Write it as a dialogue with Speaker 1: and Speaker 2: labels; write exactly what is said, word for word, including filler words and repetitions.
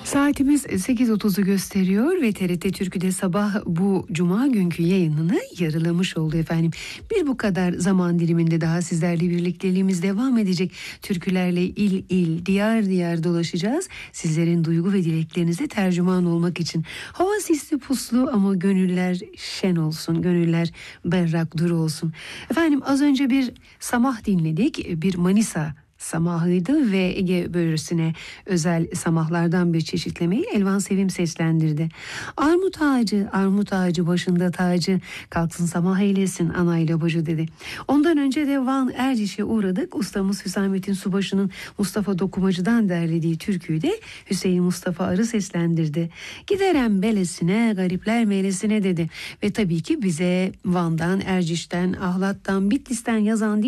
Speaker 1: Saatimiz sekiz otuzu gösteriyor ve T R T Türkü'de sabah bu cuma günkü yayınını yarılamış oldu efendim. Bir bu kadar zaman diliminde daha sizlerle birlikteliğimiz devam edecek. Türkülerle il il, diyar diyar dolaşacağız. Sizlerin duygu ve dileklerinize tercüman olmak için. Hava sisli puslu ama gönüller şen olsun, gönüller berrak duru olsun. Efendim az önce bir samah dinledik, bir Manisa samahıydı ve Ege bölgesine özel samahlardan bir çeşitlemeyi Elvan Sevim seslendirdi. Armut ağacı, armut ağacı başında tacı, kalksın samah eylesin anayla bacı dedi. Ondan önce de Van Erciş'e uğradık. Ustamız Hüsamettin Subaşı'nın Mustafa Dokumacı'dan derlediği türküyü de Hüseyin Mustafa Arı seslendirdi. Giderem belesine, garipler melesine dedi. Ve tabii ki bize Van'dan, Erciş'ten, Ahlat'tan, Bitlis'ten yazan